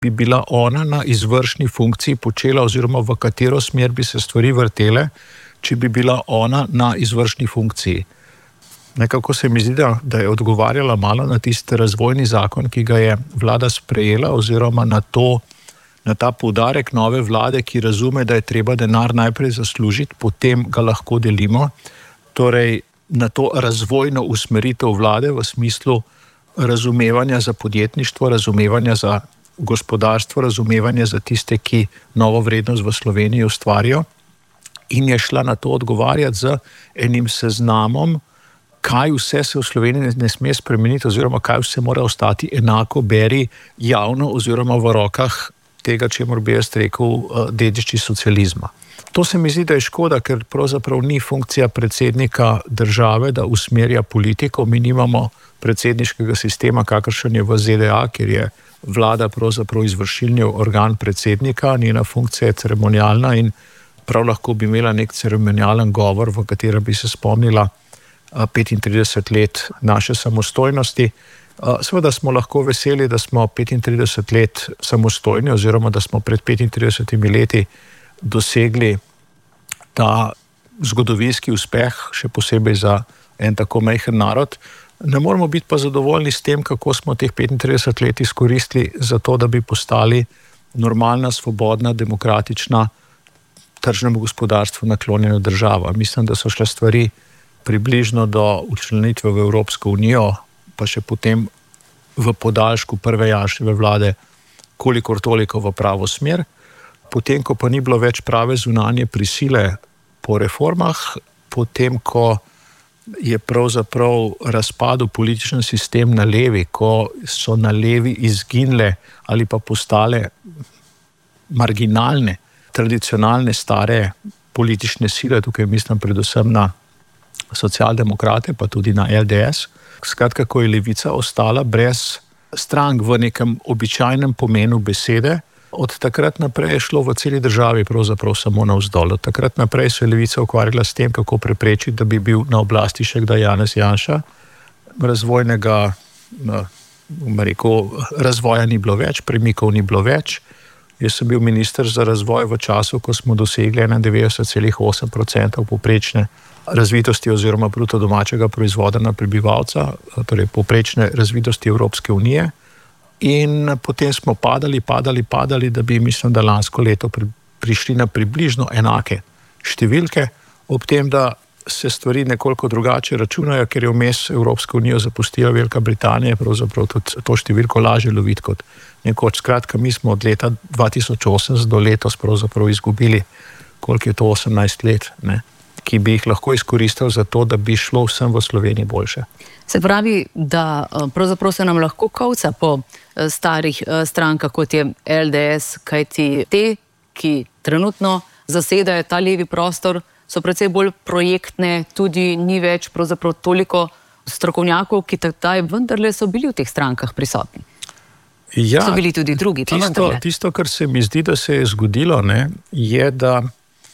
bi bila ona na izvršni funkciji počela oziroma v katero smer bi se stvari vrtele, če bi bila ona na izvršni funkciji. Nekako se mi zdi, da je odgovarjala malo na tisti razvojni zakon, ki ga je vlada sprejela, oziroma na ta poudarek nove vlade, ki razume, da je treba denar najprej zaslužiti, potem ga lahko delimo. Torej, na to razvojno usmeritev vlade v smislu razumevanja za podjetništvo, razumevanja za gospodarstvo, razumevanja za tiste, ki novo vrednost v Sloveniji ustvarijo, in je šla na to odgovarjati z enim seznamom, kaj vse se v Sloveniji ne sme spremeniti, oziroma kaj vse mora ostati enako, beri javno oziroma v rokah tega, čemur bi jaz rekel, dedišči socializma. To se mi zdi, da je škoda, ker pravzaprav ni funkcija predsednika države, da usmerja politiko. Mi nimamo predsedniškega sistema, kakršen je v ZDA, kjer je vlada pravzaprav izvršilni organ predsednika, njena funkcija je ceremonialna in prav lahko bi imela nek ceremonialen govor, v katerem bi se spomnila 35 let naše samostojnosti. Seveda smo lahko veseli, da smo 35 let samostojni, oziroma da smo pred 35 leti dosegli ta zgodovinski uspeh, še posebej za en tako majhen narod. Ne moramo biti pa zadovoljni s tem, kako smo teh 35 let izkoristili za to, da bi postali normalna, svobodna, demokratična, tržnemu gospodarstvu naklonjena država. Mislim, da so šle stvari približno do včlanitve v Evropsko unijo, pa še potem v podaljšku prve Janševe vlade, kolikor toliko v pravo smer. Potem, ko pa ni bilo več prave zunanje prisile po reformah, potem, ko je pravzaprav razpadel politični sistem na levi, ko so na levi izginile ali pa postale marginalne, tradicionalne, stare politične sile, tukaj mislim predvsem na socialdemokrate, pa tudi na LDS. Skratka, ko je levica ostala brez strank v nekem običajnem pomenu besede, od takrat naprej je šlo v celi državi pravzaprav samo navzdol. Od takrat naprej se je levica ukvarjala s tem, kako preprečiti, da bi bil na oblasti še kdaj Janez Janša. Razvojnega, razvoja ni bilo več, premikov ni bilo več. Jaz sem bil minister za razvoj v času, ko smo dosegli 91,8% povprečne razvitosti oziroma bruto domačega proizvoda na prebivalca, torej povprečne razvitosti Evropske unije. In potem smo padali, da bi, mislim, da lansko leto prišli na približno enake številke, ob tem, da se stvari nekoliko drugače računajo, ker je vmes Evropsko unijo zapustila Velika Britanija, pravzaprav tudi to številko lažje loviti kot nekoč. Skratka, mi smo od leta 2008 do letos pravzaprav izgubili, koliko je to 18 let, ne, ki bi jih lahko izkoristil za to, da bi šlo vsem v Sloveniji boljše. Se pravi, da pravzaprav se nam lahko kolca po starih strankah, kot je LDS, kajti te, ki trenutno zasedajo ta levi prostor, so precej bolj projektne, tudi ni več pravzaprav toliko strokovnjakov, ki takdaj vendarle so bili v teh strankah prisotni. Ja, so bili tudi drugi. Tisto, kar se mi zdi, da se je zgodilo, ne, je, da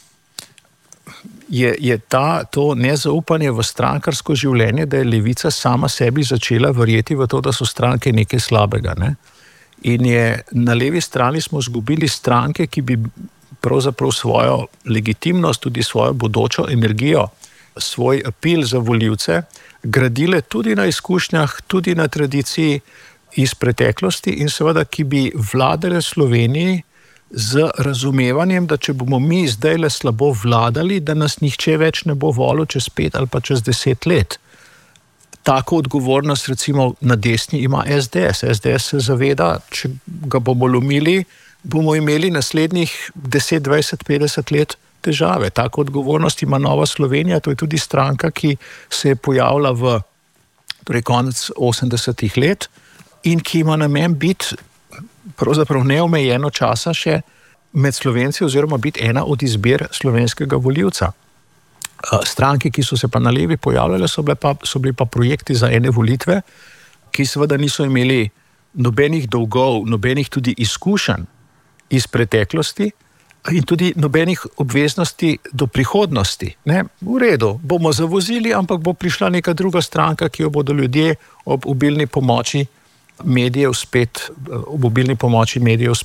je to nezaupanje v strankarsko življenje, da je levica sama sebi začela verjeti v to, da so stranke nekaj slabega. Ne? In na levi strani smo izgubili stranke, ki bi pravzaprav svojo legitimnost, tudi svojo bodočo energijo, svoj apel za volivce gradile tudi na izkušnjah, tudi na tradiciji iz preteklosti in seveda, ki bi vladale Sloveniji z razumevanjem, da če bomo mi zdajle slabo vladali, da nas nihče več ne bo volil čez 5 ali pa čez 10 let. Tako odgovornost recimo na desni ima SDS. SDS se zaveda, če ga bomo lomili, bomo imeli naslednjih 10, 20, 50 let težave. Tako odgovornost ima Nova Slovenija, to je tudi stranka, ki se je pojavila v konec 80-ih let in ki ima namen biti pravzaprav neomejeno časa še med Slovenci oziroma biti ena od izbir slovenskega volivca. Stranke, ki so se pa na levi pojavljale, so bili pa projekti za ene volitve, ki seveda niso imeli nobenih dolgov, nobenih tudi izkušenj iz preteklosti in tudi nobenih obveznosti do prihodnosti. Ne? V redu, bomo zavozili, ampak bo prišla neka druga stranka, ki jo bodo ljudje ob obilni pomoči medijev spet